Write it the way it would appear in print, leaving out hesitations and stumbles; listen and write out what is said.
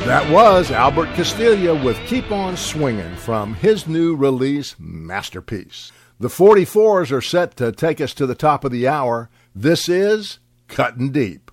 That was Albert Castiglia with Keep On Swingin' from his new release, Masterpiece. The 44s are set to take us to the top of the hour. This is Cutting Deep.